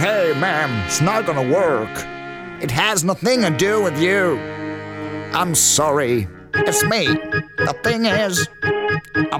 Hey, ma'am, it's not gonna work. It has nothing to do with you. I'm sorry. It's me. The thing is, I'm